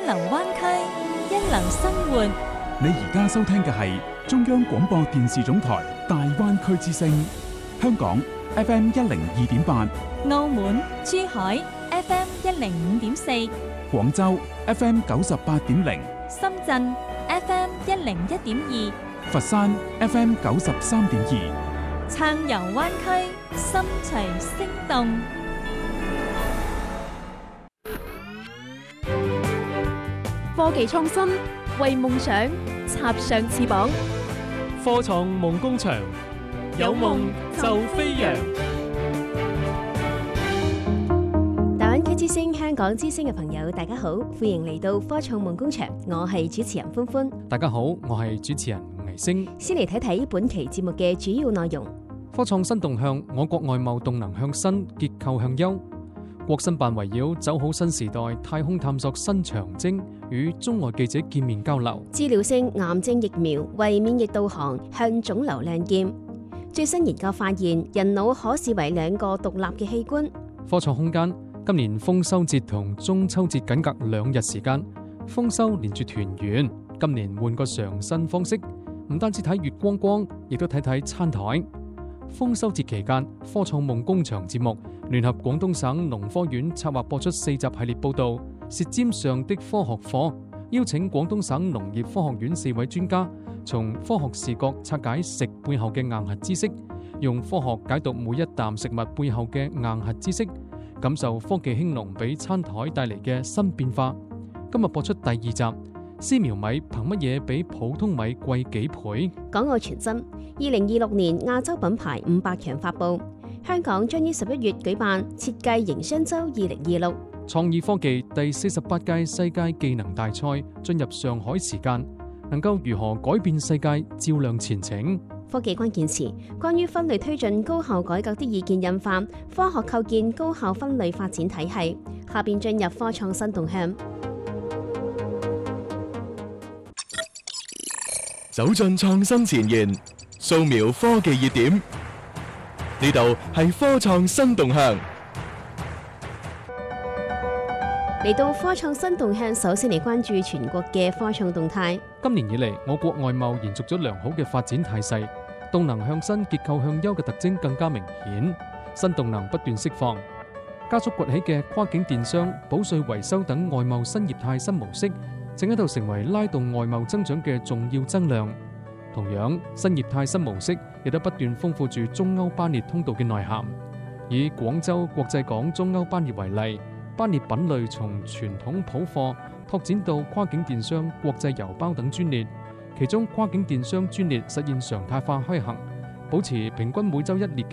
流灣區，一流生活。 你而家收聽嘅係中央廣播電視總台大灣區之聲，香港 FM 102.8， 澳門、珠海 FM 105.4， 廣州 FM 98.0， 深圳 FM 101.2， 佛山 FM 93.2， 暢遊灣區，心隨聲動。 科技創新，為夢想插上翅膀。 科創夢工場，有夢就飛揚。 大灣區之聲、香港之聲嘅朋友，大家好，歡迎嚟到科創夢工場，我係主持人歡歡。 大家好，我係主持人倪星。 先嚟睇睇本期節目嘅主要內容。 科創新動向，我國外貿動能向新，結構向優。國新辦圍繞走好新時代太空探索新長征，與中外記者見面交流。 治療性癌症疫苗為免疫導航，向腫瘤亮劍。最新研究發現，人腦可視為兩個獨立嘅器官。 科創空間，今年豐收節同中秋節僅隔2日時間，豐收連住團圓。今年換個嘗新方式，唔單止睇月光光，亦都睇睇餐台。豐收節期間，科創夢工場節目聯合廣東省農科院策劃播出4集系列報道《舌尖上的科學課》，邀請廣東省農業科學院4位專家，從科學視角拆解食背後嘅硬核知識，用科學解讀每一啖食物背後嘅硬核知識，感受科技興農俾餐台帶嚟嘅新變化。今日播出第2集，絲苗米憑乜嘢比普通米貴幾倍？ 港澳傳真，2026年亞洲品牌500強發布，香港將於11月舉辦設計營商周2026。 創意科技第48屆世界技能大賽進入上海時間，能夠如何改變世界，照亮前程？ 科技關鍵詞，關於分類推進高校改革的意見印發，科學構建高校分類發展體系。下邊進入科創新動向。 走進創新前沿，掃描科技熱點，呢度係科創新動向。 嚟到科創新動向，首先嚟關注全國嘅科創動態。 今年以嚟，我國外貿延續咗良好嘅發展態勢，動能向新、結構向優嘅特徵更加明顯，新動能不斷釋放，加速崛起嘅跨境電商、保稅維修等外貿新業態新模式，正喺度成為拉動外貿增長嘅重要增量。同樣，新業態新模式亦都不斷豐富住中歐班列通道嘅內涵。以廣州國際港中歐班列為例，班列品類從傳統普貨拓展到跨境電商、國際郵包等專列，其中跨境電商專列實現常態化開行，保持平均每週1列